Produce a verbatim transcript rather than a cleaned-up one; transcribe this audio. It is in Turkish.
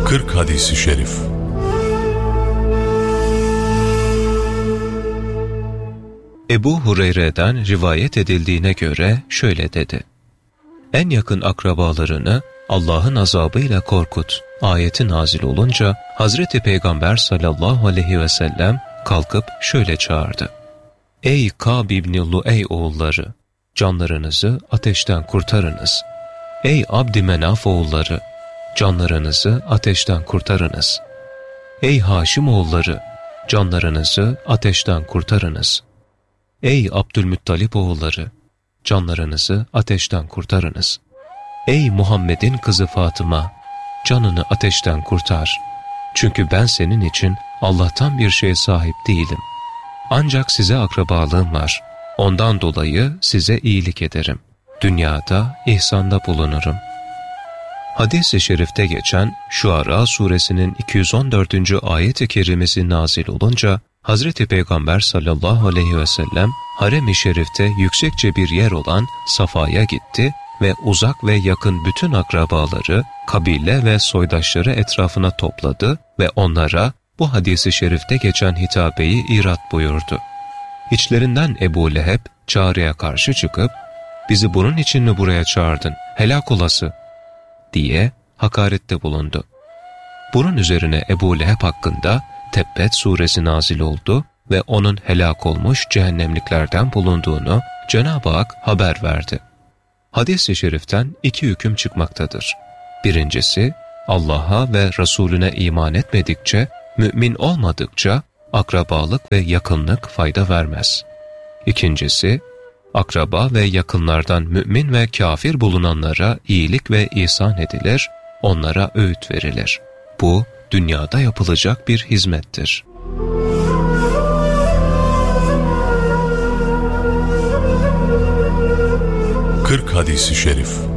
kırk Hadis-i Şerif. Ebu Hureyre'den rivayet edildiğine göre şöyle dedi: En yakın akrabalarını Allah'ın azabıyla korkut ayeti nazil olunca Hazreti Peygamber sallallahu aleyhi ve sellem kalkıp şöyle çağırdı: Ey Kâb İbni Luey oğulları! Canlarınızı ateşten kurtarınız. Ey Abdümenaf oğulları! Canlarınızı ateşten kurtarınız. Ey Haşim oğulları! Canlarınızı ateşten kurtarınız. Ey Abdülmuttalip oğulları! Canlarınızı ateşten kurtarınız. Ey Muhammed'in kızı Fatıma! Canını ateşten kurtar. Çünkü ben senin için Allah'tan bir şeye sahip değilim. Ancak size akrabalığım var. Ondan dolayı size iyilik ederim. Dünyada ihsanda bulunurum. Hadis-i şerifte geçen Şuara suresinin iki yüz on dördüncü ayet-i kerimesi nazil olunca Hazreti Peygamber sallallahu aleyhi ve sellem harem-i şerifte yüksekçe bir yer olan Safa'ya gitti ve uzak ve yakın bütün akrabaları, kabile ve soydaşları etrafına topladı ve onlara bu hadis-i şerifte geçen hitabeyi irat buyurdu. İçlerinden Ebu Leheb çağrıya karşı çıkıp, "Bizi bunun için mi buraya çağırdın, helak olası?" diye hakarette bulundu. Bunun üzerine Ebu Leheb hakkında Tebbet suresi nazil oldu ve onun helak olmuş cehennemliklerden bulunduğunu Cenab-ı Hak haber verdi. Hadis-i şeriften iki hüküm çıkmaktadır. Birincisi, Allah'a ve Resulüne iman etmedikçe, mümin olmadıkça akrabalık ve yakınlık fayda vermez. İkincisi, akraba ve yakınlardan mümin ve kafir bulunanlara iyilik ve ihsan edilir, onlara öğüt verilir. Bu, dünyada yapılacak bir hizmettir. kırk Hadis-i Şerif.